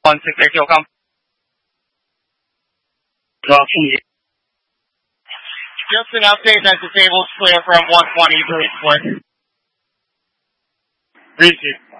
1680 will come. Just an update that the table's clear from 120 to 8 split. Receive.